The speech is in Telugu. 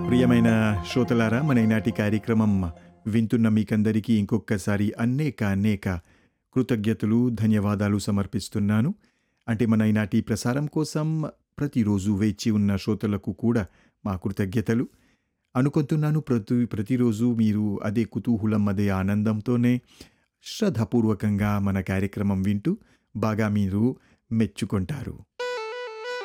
ప్రియమైన శ్రోతలారా, మన ఈనాటి కార్యక్రమం వింటున్న మీకందరికీ ఇంకొక్కసారి అనేక కృతజ్ఞతలు, ధన్యవాదాలు సమర్పిస్తున్నాను. అంటే మన ఈనాటి ప్రసారం కోసం ప్రతిరోజు వేచి ఉన్న శ్రోతలకు కూడా మా కృతజ్ఞతలు. అనుకుంటున్నాను ప్రతిరోజు మీరు అదే కుతూహలం, అదే ఆనందంతోనే శ్రద్ధపూర్వకంగా మన కార్యక్రమం వింటూ బాగా మీరు మెచ్చుకుంటారు.